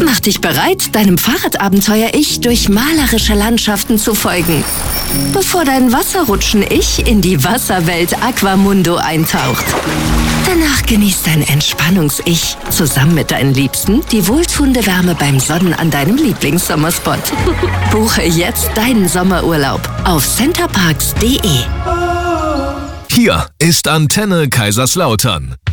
Mach dich bereit, deinem Fahrradabenteuer-Ich durch malerische Landschaften zu folgen, bevor dein Wasserrutschen-Ich in die Wasserwelt Aquamundo eintaucht. Danach genießt dein Entspannungs-Ich zusammen mit deinen Liebsten die wohltuende Wärme beim Sonnen an deinem Lieblingssommerspot. Buche jetzt deinen Sommerurlaub auf centerparks.de. Hier ist Antenne Kaiserslautern.